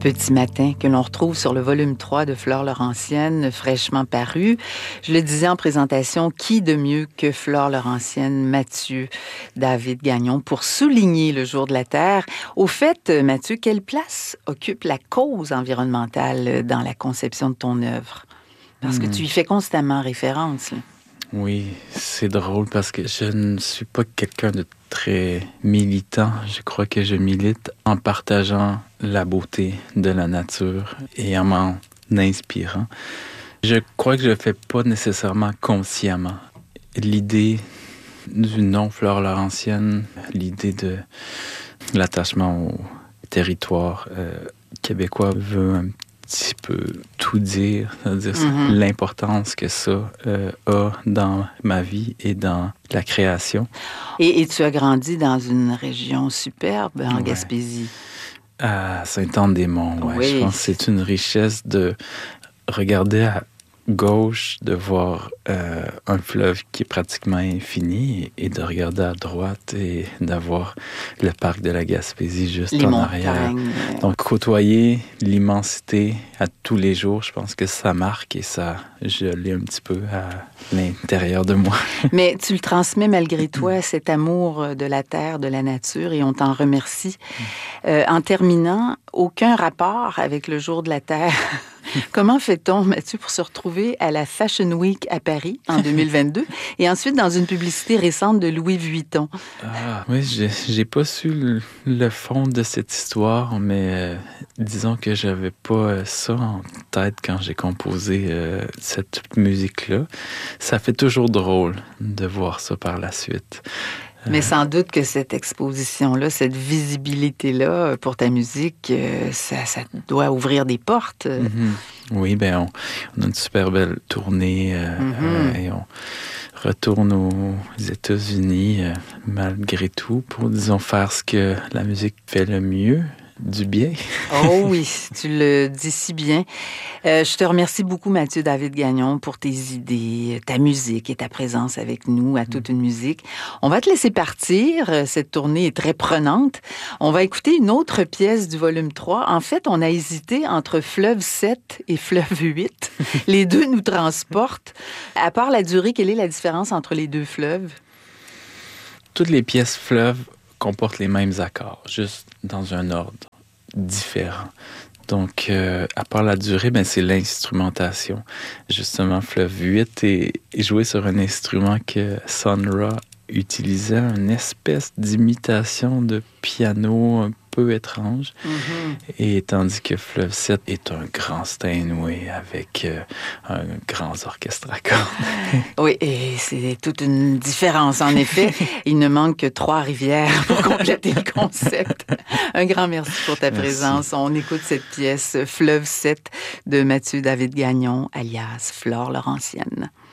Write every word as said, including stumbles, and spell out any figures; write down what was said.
Petit matin, que l'on retrouve sur le volume trois de Flore Laurentienne, fraîchement paru. Je le disais en présentation, qui de mieux que Flore Laurentienne, Mathieu David Gagnon, pour souligner le Jour de la Terre. Au fait, Mathieu, quelle place occupe la cause environnementale dans la conception de ton œuvre? Parce que Hmm. tu y fais constamment référence, là. Oui, c'est drôle parce que je ne suis pas quelqu'un de très militant. Je crois que je milite en partageant la beauté de la nature et en m'en inspirant. Je crois que je le fais pas nécessairement consciemment. L'idée du nom Flore Laurentienne, l'idée de l'attachement au territoire euh, québécois veut un petit peu tout dire, c'est-à-dire Mm-hmm. l'importance que ça euh, a dans ma vie et dans la création. Et, et tu as grandi dans une région superbe, en Ouais. Gaspésie. À Sainte-Anne-des-Monts, ouais. Oui. Je pense que c'est une richesse de regarder à gauche, de voir euh, un fleuve qui est pratiquement infini et, et de regarder à droite et d'avoir le parc de la Gaspésie juste Les en montagnes. arrière. Donc, côtoyer l'immensité à tous les jours, je pense que ça marque et ça, je l'ai un petit peu à l'intérieur de moi. Mais tu le transmets malgré toi, cet amour de la terre, de la nature, et on t'en remercie. Euh, en terminant, aucun rapport avec le Jour de la Terre. Comment fait-on, Mathieu, pour se retrouver à la Fashion Week à Paris en deux mille vingt-deux et ensuite dans une publicité récente de Louis Vuitton? Ah, oui, j'ai, j'ai pas su le, le fond de cette histoire, mais euh, disons que j'avais pas euh, ça en tête quand j'ai composé euh, cette musique-là. Ça fait toujours drôle de voir ça par la suite. Mais sans doute que cette exposition-là, cette visibilité-là pour ta musique, ça, ça doit ouvrir des portes. Mm-hmm. Oui, ben on, on a une super belle tournée euh, Mm-hmm. euh, et on retourne aux États-Unis euh, malgré tout pour, disons, faire ce que la musique fait le mieux, du bien. Oh oui, tu le dis si bien. Euh, je te remercie beaucoup, Mathieu David Gagnon, pour tes idées, ta musique et ta présence avec nous à Toute une musique. On va te laisser partir. Cette tournée est très prenante. On va écouter une autre pièce du volume trois. En fait, on a hésité entre Fleuve sept et Fleuve huit. Les deux nous transportent. À part la durée, quelle est la différence entre les deux fleuves? Toutes les pièces fleuves comportent les mêmes accords, juste dans un ordre différent. Donc, euh, à part la durée, ben, c'est l'instrumentation. Justement, Fleuve huit est, est joué sur un instrument que Sun Ra utilisait, une espèce d'imitation de piano un peu étrange. Mm-hmm. Et tandis que Fleuve sept est un grand Steinway avec euh, un grand orchestre à cordes. Oui, et c'est toute une différence, en effet. Il ne manque que trois rivières pour compléter le concept. Un grand merci pour ta Merci. présence. On écoute cette pièce Fleuve sept de Mathieu David Gagnon, alias Flore Laurentienne.